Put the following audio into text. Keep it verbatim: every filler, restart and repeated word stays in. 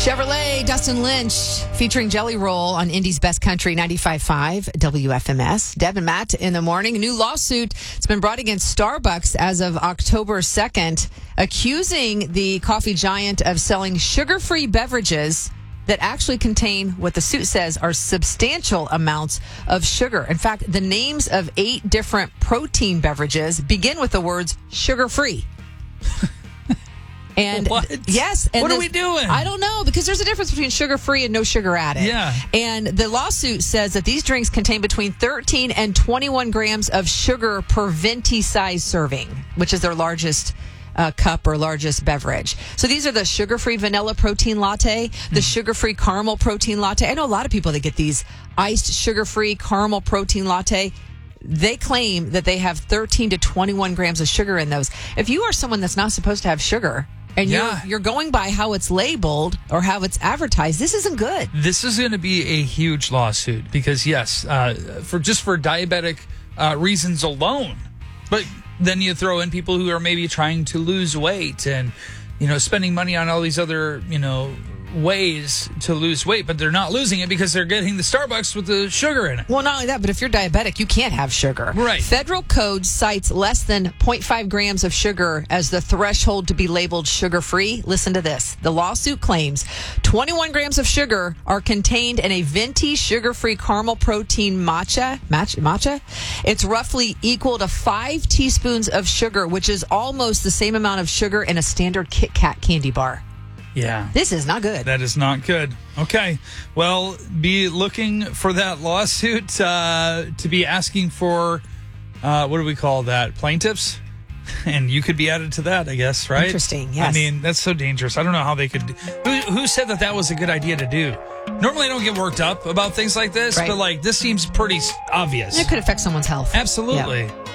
Chevrolet, Dustin Lynch, featuring Jelly Roll on Indy's Best Country, ninety-five point five W F M S. Deb and Matt in the morning. A new lawsuit has been brought against Starbucks as of October second, accusing the coffee giant of selling sugar-free beverages that actually contain what the suit says are substantial amounts of sugar. In fact, the names of eight different protein beverages begin with the words sugar-free. And what? Yes. And what the, are we doing? I don't know, because there's a difference between sugar-free and no sugar added. Yeah. And the lawsuit says that these drinks contain between thirteen and twenty-one grams of sugar per venti size serving, which is their largest uh, cup or largest beverage. So these are the sugar-free vanilla protein latte, the mm. sugar-free caramel protein latte. I know a lot of people that get these iced sugar-free caramel protein latte. They claim that they have thirteen to twenty-one grams of sugar in those. If you are someone that's not supposed to have sugar, and yeah. you're, you're going by how it's labeled or how it's advertised, this isn't good. This is going to be a huge lawsuit because, yes, uh, for just for diabetic uh, reasons alone. But then you throw in people who are maybe trying to lose weight and, you know, spending money on all these other, you know, ways to lose weight, but they're not losing it because they're getting the Starbucks with the sugar in it. Well, not only that, but if you're diabetic, you can't have sugar. Right. Federal code cites less than zero point five grams of sugar as the threshold to be labeled sugar-free. Listen to this. The lawsuit claims twenty-one grams of sugar are contained in a venti sugar-free caramel protein matcha. Matcha? matcha? It's roughly equal to five teaspoons of sugar, which is almost the same amount of sugar in a standard Kit Kat candy bar. Yeah. This is not good. That is not good. Okay. Well, be looking for that lawsuit uh, to be asking for, uh, what do we call that? Plaintiffs? And you could be added to that, I guess, right? Interesting, yes. I mean, that's so dangerous. I don't know how they could. Who, who said that that was a good idea to do? Normally, I don't get worked up about things like this, right. but like this seems pretty obvious. It could affect someone's health. Absolutely. Yeah.